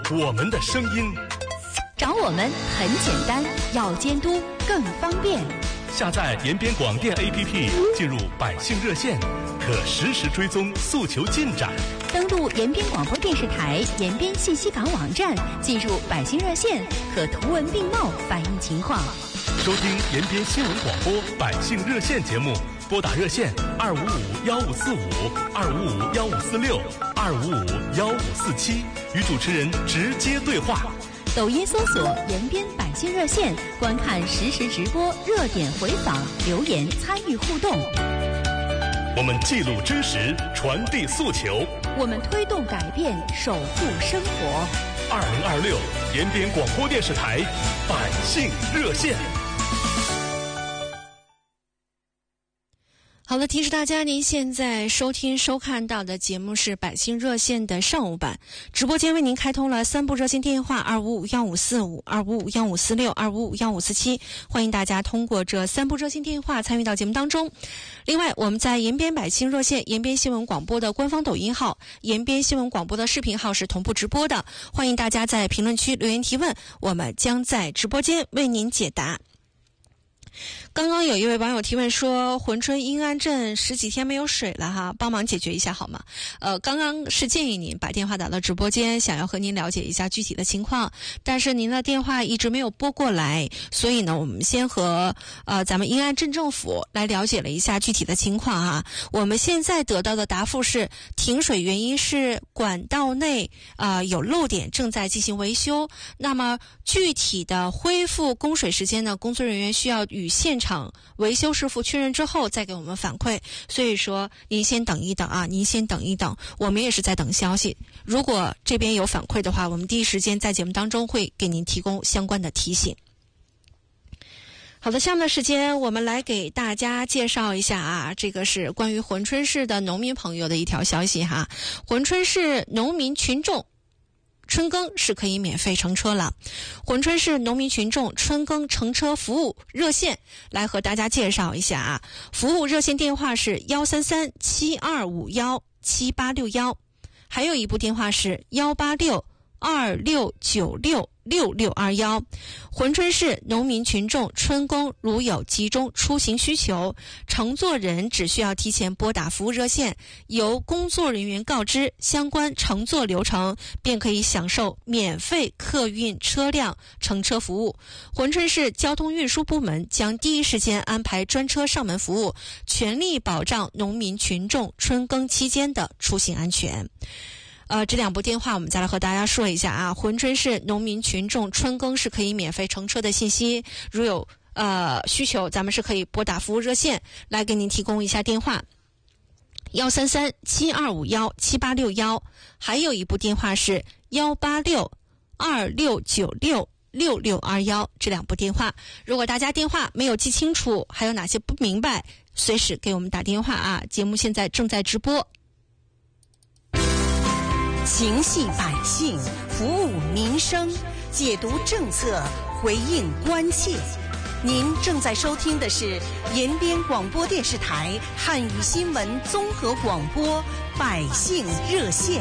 我们的声音。 找我们很简单，要监督更方便。 下载延边广电 APP， 进入百姓热线，可实时追踪诉求进展。 登录延边广播电视台延边信息港网站，进入百姓热线，可图文并茂反映情况。 收听延边新闻广播百姓热线节目，拨打热线255-1545、255-1546、255-1547，与主持人直接对话。 抖音搜索延边百姓热线，观看实时直播、热点回访、留言参与互动。 我们记录真实，传递诉求， 我们推动改变，守护生活。 2026延边广播电视台百姓热线。 好了，提示大家，您现在收看到的节目是百姓热线的上午版直播间，为您开通了3部热线电话：255-1545、255-1546、255-1547，欢迎大家通过这3部热线电话参与到节目当中。另外，我们在延边百姓热线、延边新闻广播的官方抖音号、延边新闻广播的视频号是同步直播的，欢迎大家在评论区留言提问，我们将在直播间为您解答。刚刚有一位网友提问说，珲春英安镇10几天没有水了哈，帮忙解决一下好吗？刚刚是建议您把电话打到直播间，想要和您了解一下具体的情况，但是您的电话一直没有拨过来，所以呢，我们先和咱们英安镇政府来了解了一下具体的情况哈。我们现在得到的答复是，停水原因是管道内有漏点，正在进行维修。那么具体的恢复供水时间呢，工作人员需要与现场维修师傅确认之后再给我们反馈，所以说您先等一等啊，您先等一等，我们也是在等消息。如果这边有反馈的话，我们第一时间在节目当中会给您提供相关的提醒。好的，下面的时间我们来给大家介绍一下啊，这个是关于珲春市的农民朋友的一条消息哈。珲春市农民群众春耕是可以免费乘车了。珲春市农民群众春耕乘车服务热线来和大家介绍一下啊，服务热线电话是133-7251-7861，还有一部电话是186-2696-6621。珲春市农民群众春耕如有集中出行需求，乘坐人只需要提前拨打服务热线，由工作人员告知相关乘坐流程，便可以享受免费客运车辆乘车服务。珲春市交通运输部门将第一时间安排专车上门服务，全力保障农民群众春耕期间的出行安全。这2部电话我们再来和大家说一下啊。珲春市农民群众春耕是可以免费乘车的信息，如有需求，咱们是可以拨打服务热线来给您提供一下电话133-7251-7861，还有一部电话是186-2696-6621，这2部电话。如果大家电话没有记清楚，还有哪些不明白，随时给我们打电话啊。节目现在正在直播。 情系百姓，服务民生，解读政策，回应关切。您正在收听的是延边广播电视台汉语新闻综合广播百姓热线。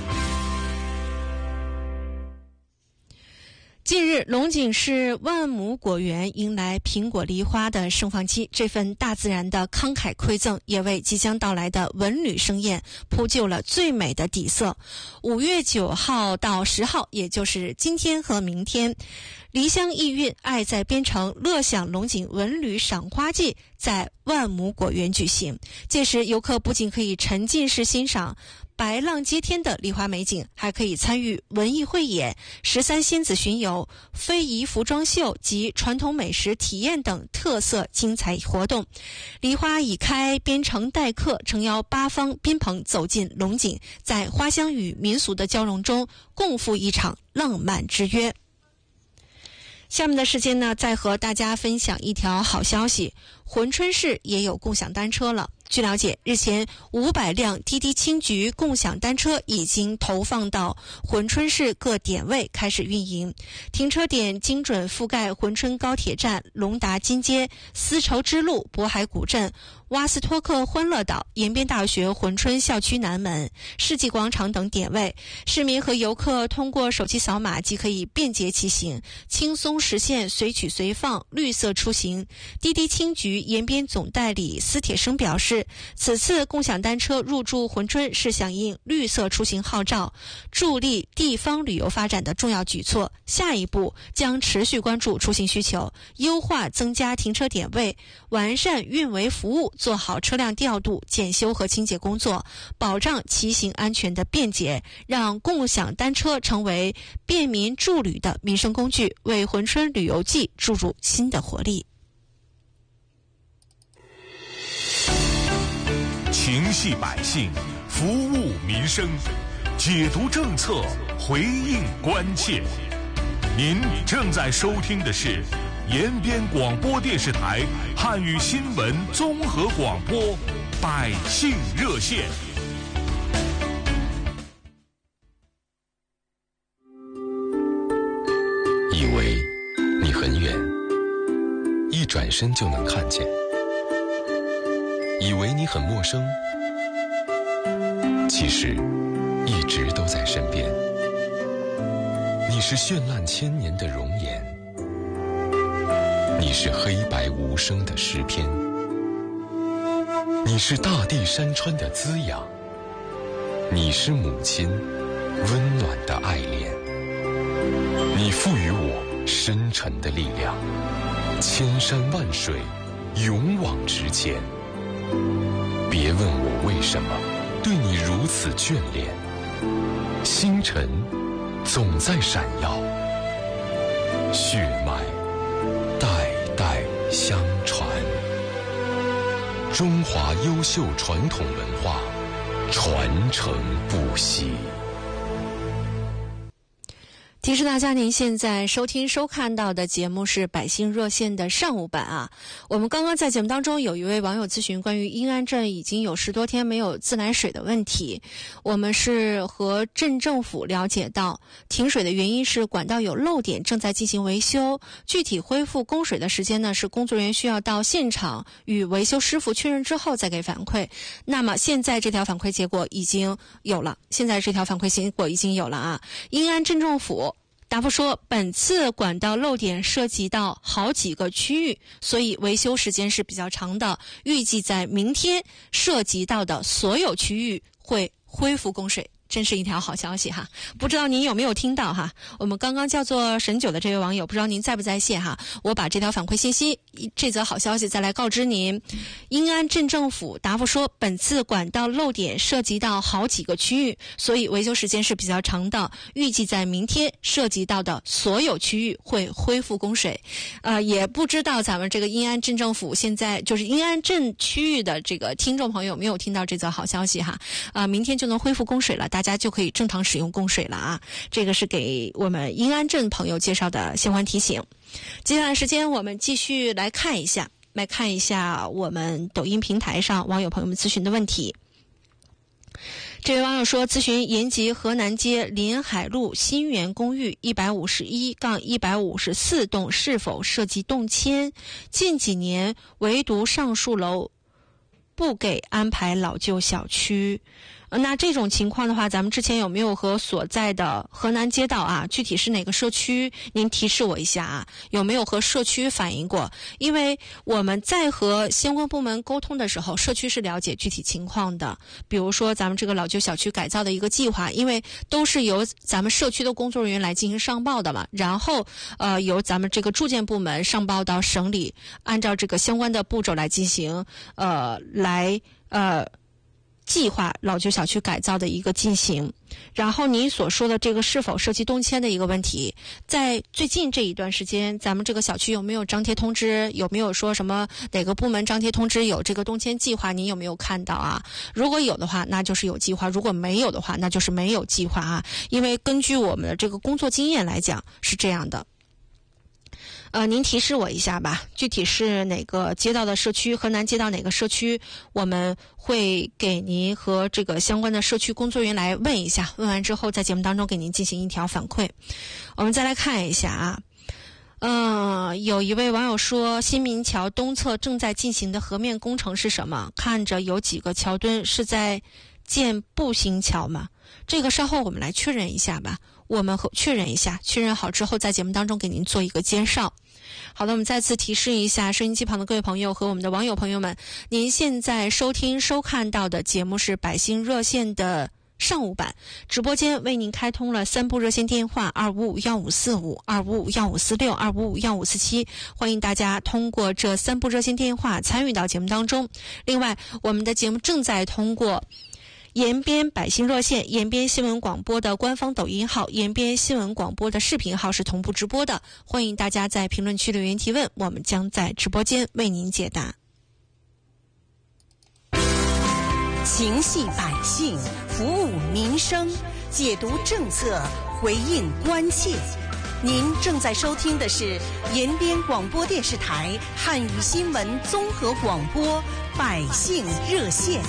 近日，龙井市万亩果园迎来苹果梨花的盛放期，这份大自然的慷慨馈赠也为即将到来的文旅盛宴铺就了最美的底色。5月9号到10号，也就是今天和明天，梨香意韵，爱在边城，乐享龙井文旅赏花季在万亩果园举行。届时，游客不仅可以沉浸式欣赏白浪接天的梨花美景，还可以参与文艺汇演、13仙子巡游、非遗服装秀及传统美食体验等特色精彩活动。梨花已开，边城待客，诚邀八方宾朋走进龙井，在花香与民俗的交融中，共赴一场浪漫之约。下面的时间呢，再和大家分享一条好消息，珲春市也有共享单车了。 据了解，日前500辆滴滴青桔共享单车已经投放到珲春市各点位开始运营，停车点精准覆盖珲春高铁站、龙达金街、丝绸之路、渤海古镇、瓦斯托克欢乐岛、延边大学珲春校区南门、世纪广场等点位，市民和游客通过手机扫码即可以便捷骑行，轻松实现随取随放、绿色出行。滴滴青桔延边总代理司铁生表示，此次共享单车入驻珲春是响应绿色出行号召，助力地方旅游发展的重要举措。下一步将持续关注出行需求，优化增加停车点位，完善运维服务，做好车辆调度、检修和清洁工作，保障骑行安全的便捷，让共享单车成为便民助旅的民生工具，为珲春旅游季注入新的活力。 情系百姓，服务民生，解读政策，回应关切。您正在收听的是延边广播电视台汉语新闻综合广播《百姓热线》。 以为你很远，一转身就能看见；以为你很陌生，其实一直都在身边。你是绚烂千年的容颜，你是黑白无声的诗篇，你是大地山川的滋养，你是母亲温暖的爱恋。你赋予我深沉的力量，千山万水勇往直前。别问我为什么对你如此眷恋，星辰总在闪耀，血脉代代相传。中华优秀传统文化传承不息。 提示大家，您现在收听收看到的节目是百姓热线的上午版啊。我们刚刚在节目当中有一位网友咨询关于英安镇已经有10多天没有自来水的问题，我们是和镇政府了解到，停水的原因是管道有漏点，正在进行维修。具体恢复供水的时间呢，是工作人员需要到现场与维修师傅确认之后再给反馈。那么现在这条反馈结果已经有了，英安镇政府答复说，本次管道漏点涉及到好几个区域，所以维修时间是比较长的，预计在明天涉及到的所有区域会恢复供水。真是一条好消息哈，不知道您有没有听到哈？我们刚刚叫做沈九的这位网友，不知道您在不在线哈？我把这条反馈信息，这则好消息再来告知您。英安镇政府答复说，本次管道漏点涉及到好几个区域，所以维修时间是比较长的，预计在明天涉及到的所有区域会恢复供水。也不知道咱们这个英安镇政府现在就是英安镇区域的这个听众朋友有没有听到这则好消息哈？明天就能恢复供水了，大家就可以正常使用供水了啊！这个是给我们英安镇朋友介绍的相关提醒。接下来时间我们继续来看一下我们抖音平台上网友朋友们咨询的问题。这位网友说，咨询延吉河南街临海路新源公寓151-154栋是否涉及动迁，近几年唯独上述楼不给安排老旧小区。那这种情况的话，咱们之前有没有和所在的河南街道啊，具体是哪个社区，您提示我一下啊，有没有和社区反映过？因为我们在和相关部门沟通的时候，社区是了解具体情况的。比如说咱们这个老旧小区改造的一个计划，因为都是由咱们社区的工作人员来进行上报的嘛，然后由咱们这个住建部门上报到省里，按照这个相关的步骤来进行计划老旧小区改造的一个进行。然后您所说的这个是否涉及动迁的一个问题，在最近这一段时间，咱们这个小区有没有张贴通知，有没有说什么哪个部门张贴通知有这个动迁计划，您有没有看到啊？如果有的话，那就是有计划；如果没有的话，那就是没有计划啊。因为根据我们的这个工作经验来讲是这样的。 您提示我一下吧，具体是哪个街道的社区，河南街道哪个社区，我们会给您和这个相关的社区工作人员来问一下，问完之后在节目当中给您进行一条反馈。我们再来看一下啊，有一位网友说，新民桥东侧正在进行的河面工程是什么？看着有几个桥墩，是在建步行桥吗？这个稍后我们来确认一下吧，我们确认一下，确认好之后在节目当中给您做一个介绍。好的，我们再次提示一下收音机旁的各位朋友和我们的网友朋友们，您现在收听收看到的节目是百姓热线的上午版，直播间为您开通了3部热线电话2551545、2551546、2551547，欢迎大家通过这3部热线电话参与到节目当中。另外，我们的节目正在通过延边百姓热线、延边新闻广播的官方抖音号、延边新闻广播的视频号是同步直播的，欢迎大家在评论区留言提问，我们将在直播间为您解答。 情系百姓，服务民生，解读政策，回应关切。您正在收听的是延边广播电视台汉语新闻综合广播百姓热线。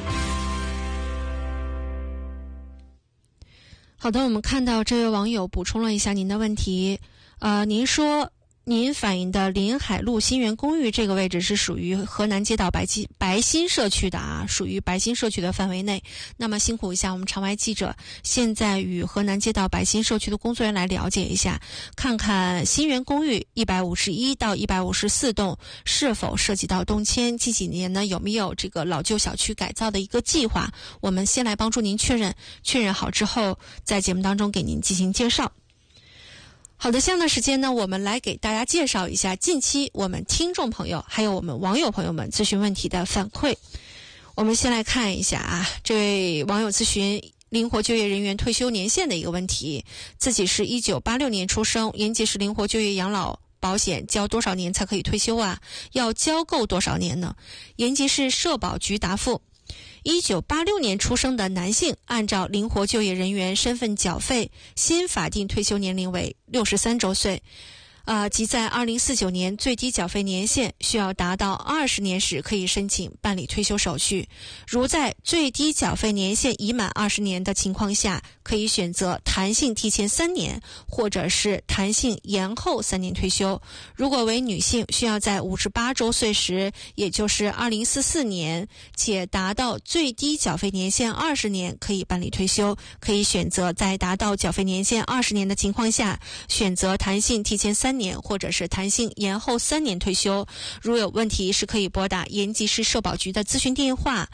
好的，我们看到这位网友补充了一下您的问题，您说您反映的临海路新园公寓这个位置是属于河南街道白新社区的啊，属于白新社区的范围内。那么辛苦一下我们场外记者，现在与河南街道白新社区的工作人员来了解一下，看看新园公寓151到154栋是否涉及到动迁，近几年呢有没有这个老旧小区改造的一个计划。我们先来帮助您确认好之后，在节目当中给您进行介绍。好的，下段时间呢，我们来给大家介绍一下近期我们听众朋友还有我们网友朋友们咨询问题的反馈。我们先来看一下啊，这位网友咨询灵活就业人员退休年限的一个问题，自己是1986年出生，延吉市灵活就业养老保险交多少年才可以退休啊？要交够多少年呢？延吉市社保局答复：1986年出生的男性，按照灵活就业人员身份缴费，新法定退休年龄为63周岁。即在2049年最低缴费年限需要达到20年时，可以申请办理退休手续。如在最低缴费年限已满20年的情况下，可以选择弹性提前3年，或者是弹性延后3年退休。如果为女性，需要在58周岁时，也就是2044年，且达到最低缴费年限20年，可以办理退休。可以选择在达到缴费年限20年的情况下，选择弹性提前3年，或者是弹性延后3年退休。如有问题，是可以拨打延吉市社保局的咨询电话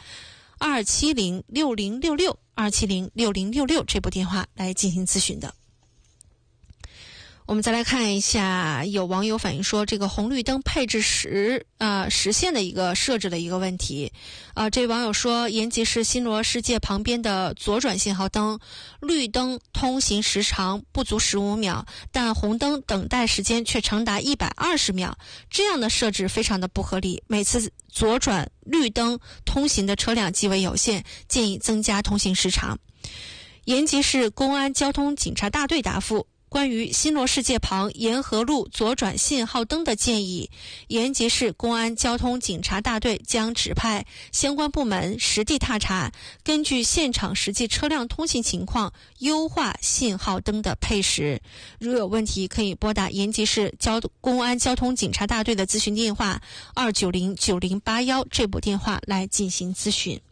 2706066 2706066这部电话来进行咨询的。我们再来看一下，有网友反映说这个红绿灯配置实现的一个设置的一个问题。这位网友说，延吉市新罗世界旁边的左转信号灯，绿灯通行时长不足15秒，但红灯等待时间却长达120秒，这样的设置非常的不合理。每次左转绿灯通行的车辆极为有限，建议增加通行时长。延吉市公安交通警察大队答复：关于新罗世界旁沿河路左转信号灯的建议，延吉市公安交通警察大队将指派相关部门实地踏查，根据现场实际车辆通行情况优化信号灯的配时。如有问题，可以拨打延吉市公安交通警察大队的咨询电话2909081这部电话来进行咨询。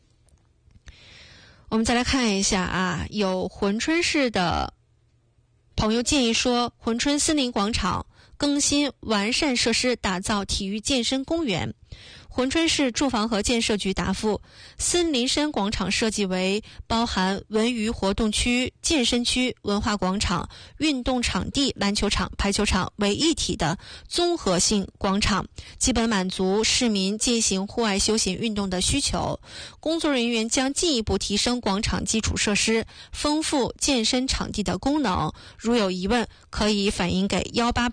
我们再来看一下啊，有珲春市的朋友建议说，珲春森林广场更新完善设施，打造体育健身公园。珲春市住房和建设局答复：森林山广场设计为包含文娱活动区、健身区、文化广场、运动场地、篮球场、排球场为一体的综合性广场，基本满足市民进行户外休闲运动的需求。工作人员将进一步提升广场基础设施，丰富健身场地的功能。如有疑问，可以反映给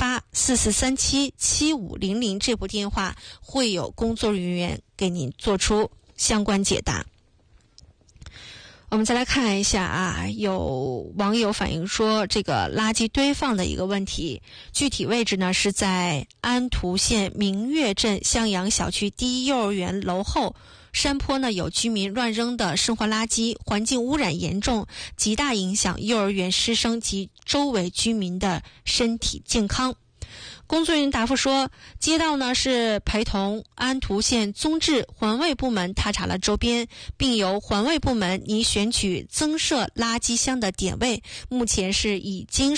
18844377500这部电话，会有工作人员给您做出相关解答。 我们再来看一下啊，有网友反映说这个垃圾堆放的一个问题，具体位置呢是在安图县明月镇向阳小区第一幼儿园楼后山坡呢，有居民乱扔的生活垃圾，环境污染严重，极大影响幼儿园师生及周围居民的身体健康。工作人员答复说，街道呢是陪同安图县综治环卫部门踏查了周边，并由环卫部门拟选取增设垃圾箱的点位，目前是已经